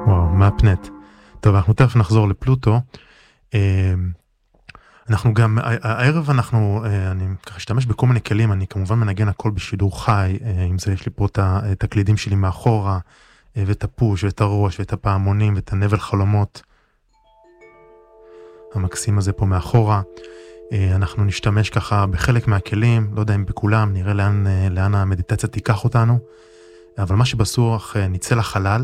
וואו, מאפנט. טוב, אנחנו תכף נחזור לפלוטו. אנחנו גם, הערב אני ככה אשתמש בכל מיני כלים, אני כמובן מנגן הכל בשידור חי, עם זה יש לי פה את הקלידים שלי מאחורה, ואת הפוש, ואת הראש, ואת הפעמונים, ואת הנבל חלומות. המקסים הזה פה מאחורה. אנחנו נשתמש ככה בחלק מהכלים, לא יודע אם בכולם, נראה לאן המדיטציה תיקח אותנו, אבל מה שבסוף נצא לחלל,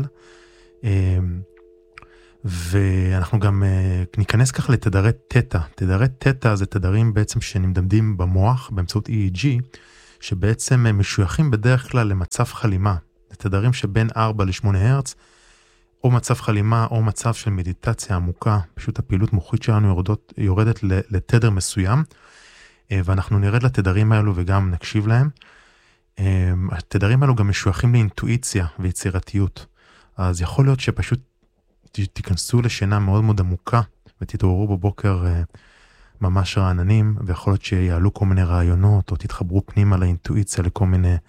ואנחנו גם ניכנס ככה לתדרי תטא. תדרי תטא זה תדרים בעצם שנמדדים במוח באמצעות EEG, שבעצם משויכים בדרך כלל למצב חלימה. זה תדרים שבין 4 ל-8 הרץ, או מצב חלימה או מצב של מדיטציה עמוקה. פשוט הפעילות מוחית שלנו יורדת לתדר מסוים, ואנחנו נרד לתדרים האלו וגם נקשיב להם. התדרים האלו גם משויכים לאינטואיציה ויצירתיות. אז יכול להיות שפשוט תיכנסו לשינה מאוד מאוד עמוקה, ותתעוררו בבוקר ממש רעננים, ויכול להיות שיעלו כל מיני רעיונות, או תתחברו פנימה לאינטואיציה, לכל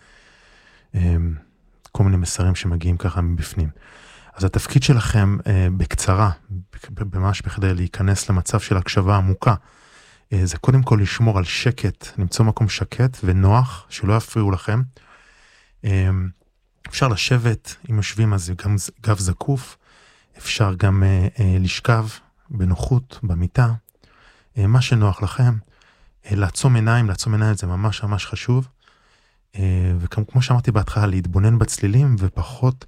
מיני מסרים שמגיעים ככה מבפנים. אז התפקיד שלכם בקצרה, ממש בכדי להיכנס למצב של הקשבה עמוקה, זה קודם כל לשמור על שקט, למצוא מקום שקט ונוח, שלא יפריעו לכם. אפשר לשבת, אם יושבים אז גם גב זקוף, אפשר גם לשכב בנוחות, במיטה, מה שנוח לכם. לעצום עיניים זה ממש ממש חשוב. וכמו שאמרתי בהתחלה, להתבונן בצלילים ופחות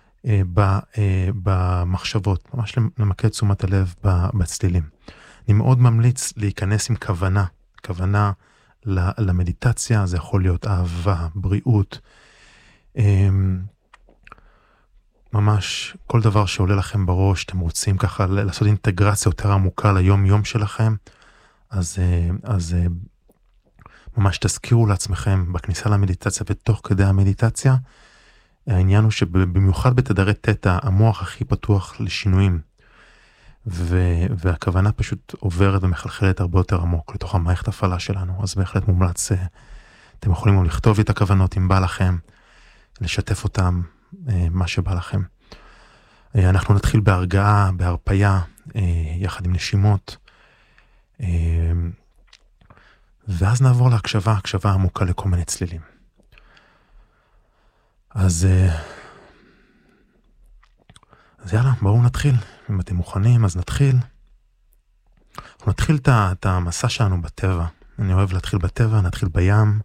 במחשבות, ממש למקד תשומת הלב בצלילים. אני מאוד ממליץ להיכנס עם כוונה למדיטציה, זה יכול להיות אהבה, בריאות, ממש כל דבר שעולה לכם בראש, אתם רוצים ככה לעשות אינטגרציה יותר עמוקה ליום יום שלכם, אז ממש תזכירו לעצמכם בכניסה למדיטציה ותוך כדי המדיטציה. העניין הוא שבמיוחד בתדרי תטא המוח הכי פתוח לשינויים, והכוונה פשוט עוברת ומחלחלת הרבה יותר עמוק לתוך המערכת הפעלה שלנו. אז בהחלט מומלץ, אתם יכולים לכתוב את הכוונות אם בא לכם, לשתף אותם, מה שבא לכם. אנחנו נתחיל בהרגעה, בהרפיה, יחד עם נשימות, ואז נעבור להקשבה, הקשבה עמוקה לכל מיני צלילים. אז יאללה, בואו נתחיל. אם אתם מוכנים, אז נתחיל. אנחנו נתחיל את המסע שלנו בטבע. אני אוהב להתחיל בטבע, נתחיל בים.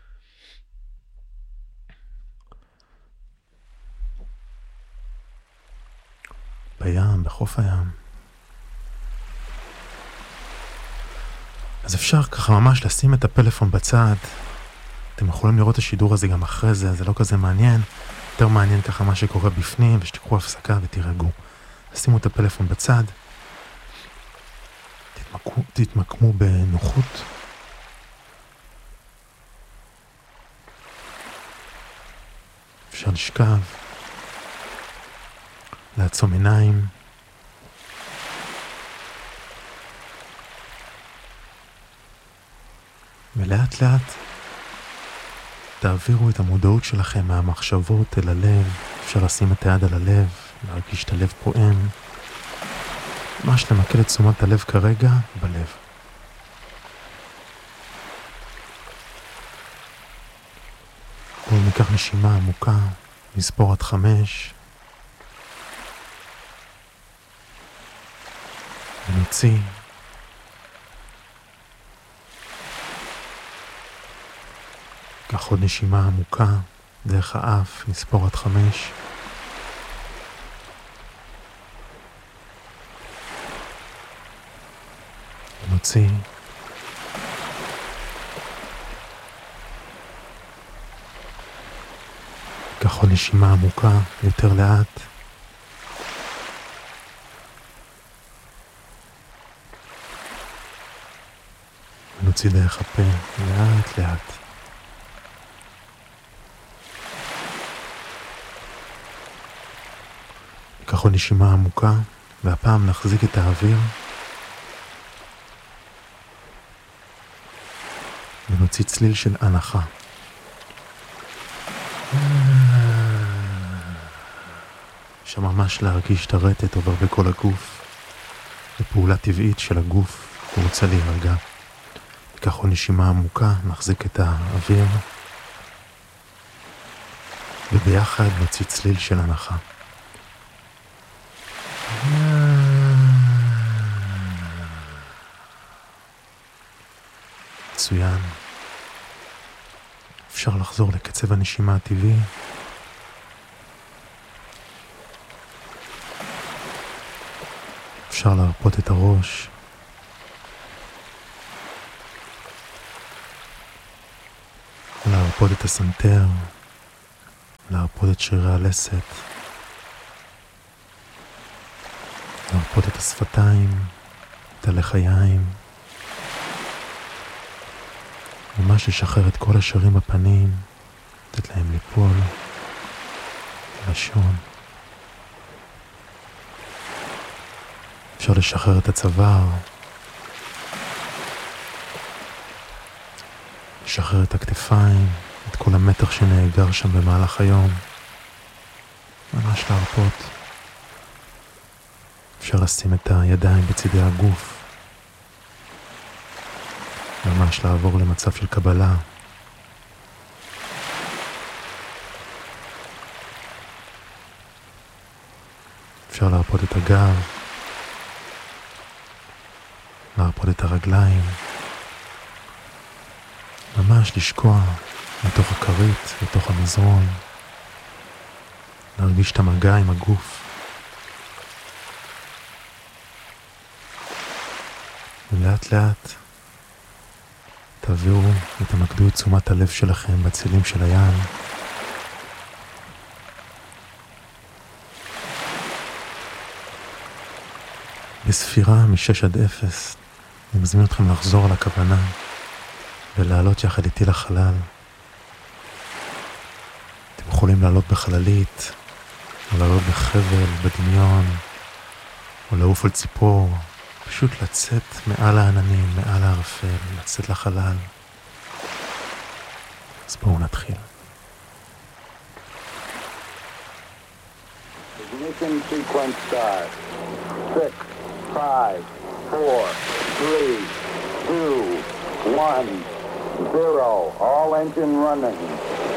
בחוף הים. אז אפשר ככה ממש לשים את הפלאפון בצד. אתם יכולים לראות את השידור הזה גם אחרי זה, זה לא כזה מעניין. יותר מעניין ככה מה שקורה בפנים, ושתקחו הפסקה ותירגעו. שימו את הפלאפון בצד. תתמקמו בנוחות. אפשר לשכב. לעצום עיניים. ולאט לאט תעבירו את המודעות שלכם מהמחשבות אל הלב. אפשר לשים את היד על הלב, להרגיש את הלב פועם. ממש למקד את תשומת הלב כרגע בלב. בואו ניקח נשימה עמוקה, נספור עד 5. ונוציא. קח עוד נשימה עמוקה, דרך האף, נספור עד 5. ונוציא. קח עוד נשימה עמוקה, יותר לאט. ונוציא דרך הפה, לאט לאט. קח עוד נשימה עמוקה, והפעם נחזיק את האוויר. ונוציא צליל של הנחה. אפשר ממש להרגיש את הרטט עובר בכל הגוף. זו פעולה טבעית של הגוף, הוא רוצה להירגע. ניקח עוד נשימה עמוקה, נחזיק את האוויר, וביחד נוציא צליל של הנחה. מצוין. אפשר לחזור לקצב הנשימה הטבעי. אפשר להרפות את הראש. להרפות את הסנטר. להרפות את שרירי הלסת. להרפות את השפתיים, את הלחיים. ממש לשחרר את כל השרירים בפנים, לתת להם ליפול, לשון. אפשר לשחרר את הצוואר, לשחרר את הכתפיים, את כל המתח שנאגר שם במהלך היום. ממש להרפות. אפשר לשים את הידיים בצדי הגוף. ממש לעבור למצב של קבלה. אפשר להרפות את הגב. להרפות את הרגליים. ממש לשקוע מתוך הכרית, לתוך המזרון. להרגיש את המגע עם הגוף. ולאט לאט תעבירו ותמקדו את תשומת הלב שלכם בצלילים של הים. בספירה מ-6 עד 0, אני מזמין אתכם לחזור על הכוונה ולעלות יחד איתי לחלל. אתם יכולים לעלות בחללית, או לעלות בחבל, בדמיון, או לעוף על ציפור. פשוט לצאת מעל העננים, מעל הערפל, לצאת לחלל. אז בואו נתחיל. Ignition sequence start. 6, 5, 4, 3, 2, 1, 0. All engine running.